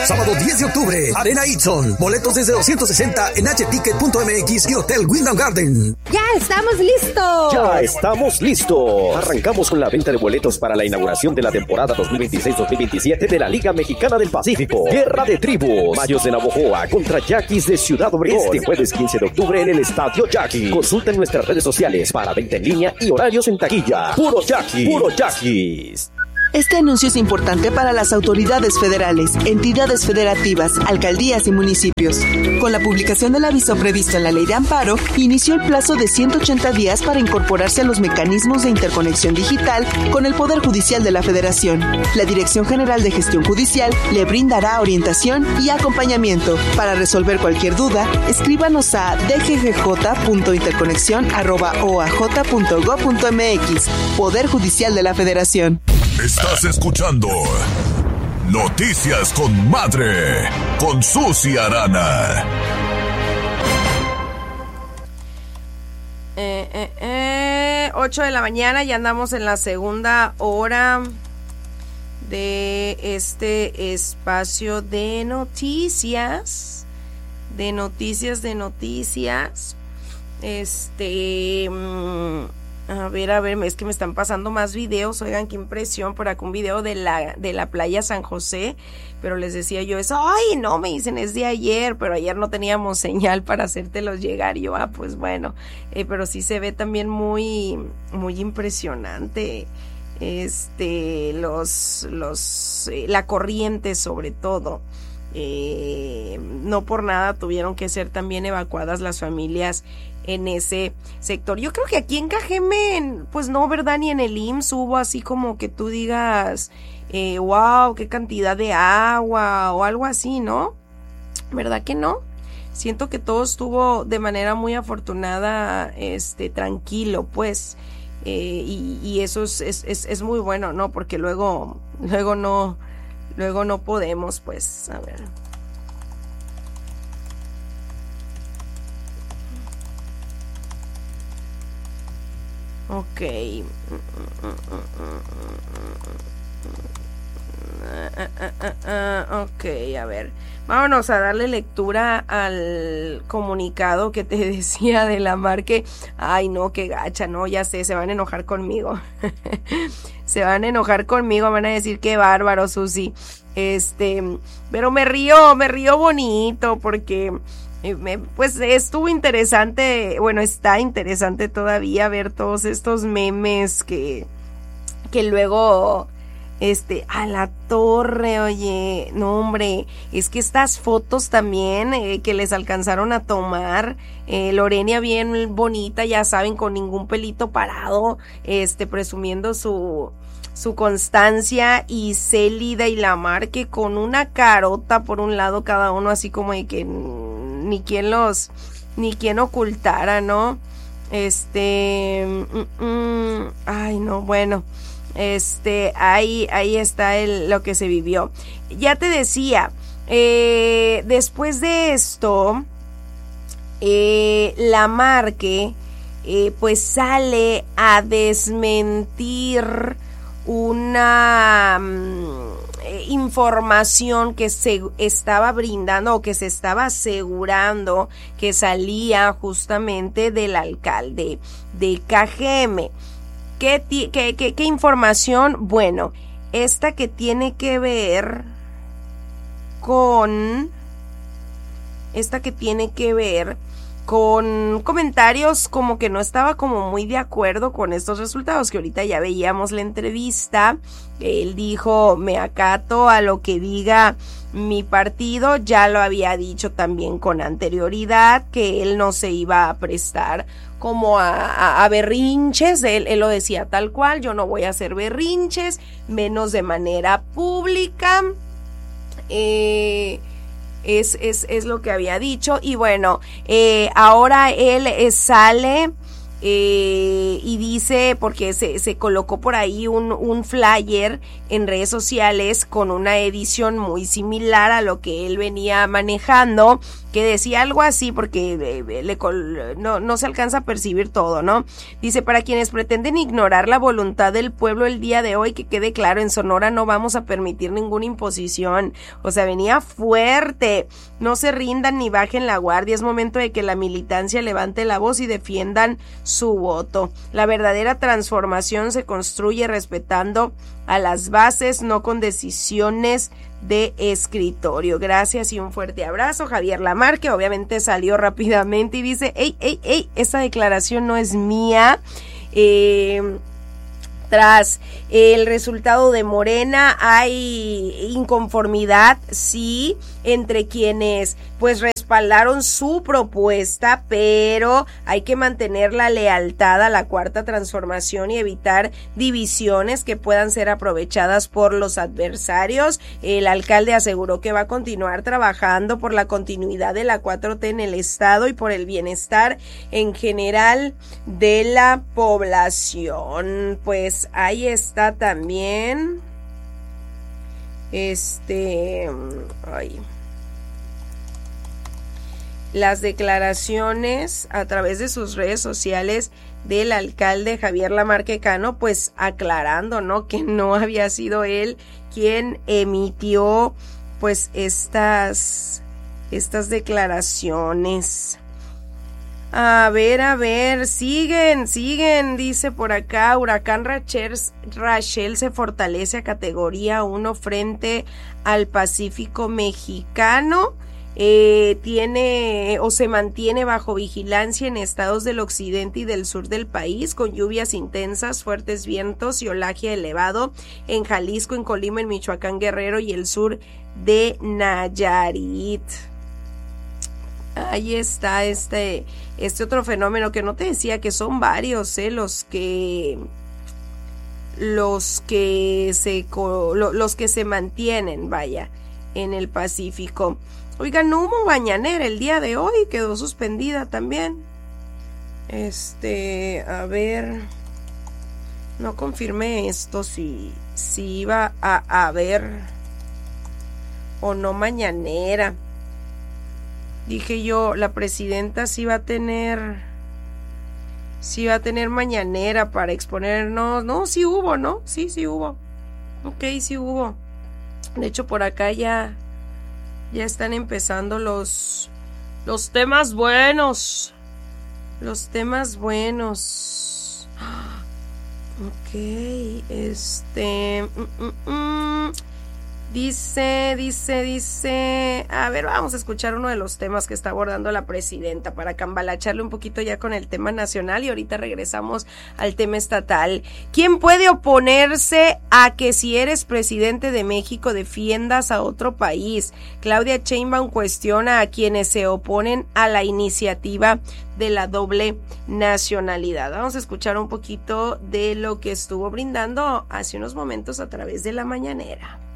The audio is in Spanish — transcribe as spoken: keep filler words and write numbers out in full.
Sábado diez de octubre, Arena Itson. Boletos desde doscientos sesenta en h ticket punto m x y Hotel Wyndham Garden. ¡Ya estamos listos! ¡Ya estamos listos! Arrancamos con la venta de boletos para la inauguración de la temporada dos mil veintiséis dos mil veintisiete de la Liga Mexicana del Pacífico. Guerra de Tribus. Mayos de Navojoa contra Yaquis de Ciudad Obregón. Este jueves quince de octubre en el Estadio Yaquis. Consulta en nuestras redes sociales para venta en línea y horarios en taquilla. ¡Puro Yaquis! ¡Puro Yaquis! Este anuncio es importante para las autoridades federales, entidades federativas, alcaldías y municipios. Con la publicación del aviso previsto en la Ley de Amparo, inició el plazo de ciento ochenta días para incorporarse a los mecanismos de interconexión digital con el Poder Judicial de la Federación. La Dirección General de Gestión Judicial le brindará orientación y acompañamiento. Para resolver cualquier duda, escríbanos a d g g j punto interconexión arroba o a j punto gob punto m x. Poder Judicial de la Federación. Estás escuchando Noticias con Madre, con Susi Arana. Eh, eh, eh, ocho de la mañana, ya andamos en la segunda hora de este espacio de noticias, de noticias, de noticias. Este... Mmm, A ver, a ver, es que me están pasando más videos, oigan, qué impresión, por acá un video de la, de la playa San José, pero les decía yo eso, ay, no, me dicen, es de ayer, pero ayer no teníamos señal para hacértelos llegar, y yo, ah, pues bueno, eh, pero sí se ve también muy, muy impresionante, este, los, los, eh, la corriente sobre todo. Eh, no por nada tuvieron que ser también evacuadas las familias en ese sector. Yo creo que aquí en Cajeme, pues no, ¿verdad? Ni en el I M S S hubo así como que tú digas, eh, wow, qué cantidad de agua o algo así, ¿no? ¿Verdad que no? Siento que todo estuvo de manera muy afortunada, este, tranquilo, pues, eh, y, y eso es, es, es, es muy bueno, ¿no? Porque luego, luego no... Luego no podemos, pues, a ver. Ok. Ok, a ver. Vámonos a darle lectura al comunicado que te decía de la Marque. Ay, no, qué gacha, no, ya sé, se van a enojar conmigo. Se van a enojar conmigo, van a decir qué bárbaro, Susi. Este, pero me río, me río bonito porque eh, me, pues estuvo interesante, bueno, está interesante todavía ver todos estos memes que, que luego... Este, a la torre, oye, no hombre, es que estas fotos también eh, que les alcanzaron a tomar, eh, Lorenia bien bonita, ya saben, con ningún pelito parado, este, presumiendo su, su constancia, y Célida y la Marque con una carota por un lado cada uno, así como de que ni quien los, ni quien ocultara, ¿no? Este, mm, mm, ay, no, bueno. Este, ahí, ahí está el, lo que se vivió. Ya te decía, eh, después de esto, eh, la Marque, eh, pues sale a desmentir una um, eh, información que se estaba brindando o que se estaba asegurando que salía justamente del alcalde de Cajeme. ¿Qué, qué, qué, ¿Qué información? Bueno, esta que tiene que ver con... Esta que tiene que ver con comentarios como que no estaba como muy de acuerdo con estos resultados, que ahorita ya veíamos la entrevista. Él dijo, me acato a lo que diga mi partido, ya lo había dicho también con anterioridad, que él no se iba a prestar como a, a, a berrinches, él, él lo decía tal cual, yo no voy a hacer berrinches, menos de manera pública, eh, es, es, es lo que había dicho, y bueno, eh, ahora él eh, sale eh, y dice, porque se, se colocó por ahí un, un flyer en redes sociales con una edición muy similar a lo que él venía manejando, que decía algo así, porque eh, le, no, no se alcanza a percibir todo, ¿no? Dice, para quienes pretenden ignorar la voluntad del pueblo el día de hoy, que quede claro, en Sonora no vamos a permitir ninguna imposición. O sea, venía fuerte. No se rindan ni bajen la guardia. Es momento de que la militancia levante la voz y defiendan su voto. La verdadera transformación se construye respetando a las bases, no con decisiones de escritorio. Gracias y un fuerte abrazo. Javier Lamar, que obviamente salió rápidamente y dice, ey, ey, ey, esta declaración no es mía. Eh... Tras el resultado de Morena hay inconformidad, sí, entre quienes pues respaldaron su propuesta, pero hay que mantener la lealtad a la Cuarta Transformación y evitar divisiones que puedan ser aprovechadas por los adversarios. El alcalde aseguró que va a continuar trabajando por la continuidad de la cuatro T en el estado y por el bienestar en general de la población. Pues ahí está también este ay, las declaraciones a través de sus redes sociales del alcalde Javier Lamarque Cano, pues aclarando, ¿no?, que no había sido él quien emitió pues estas estas declaraciones. A ver, a ver, siguen, siguen, dice por acá, Huracán Rachel, Rachel se fortalece a categoría uno frente al Pacífico mexicano. Eh, tiene o se mantiene bajo vigilancia en estados del occidente y del sur del país, con lluvias intensas, fuertes vientos y olaje elevado en Jalisco, en Colima, en Michoacán, Guerrero y el sur de Nayarit. Ahí está este, este otro fenómeno que no te decía, que son varios, eh, los que los que se los que se mantienen, vaya, en el Pacífico. Oigan, no hubo mañanera el día de hoy, quedó suspendida también. Este, a ver, no confirmé esto si si iba a haber o no mañanera. Dije yo, la presidenta sí va a tener, sí va a tener mañanera para exponernos. No, sí hubo, ¿no? Sí, sí hubo. Ok, sí hubo. De hecho, por acá ya, ya están empezando los, los temas buenos. Los temas buenos. Ok, este... Mm, mm, mm. Dice, dice, dice, a ver, vamos a escuchar uno de los temas que está abordando la presidenta para cambalacharle un poquito ya con el tema nacional y ahorita regresamos al tema estatal. ¿Quién puede oponerse a que si eres presidente de México defiendas a otro país? Claudia Sheinbaum cuestiona a quienes se oponen a la iniciativa de la doble nacionalidad. Vamos a escuchar un poquito de lo que estuvo brindando hace unos momentos a través de la mañanera.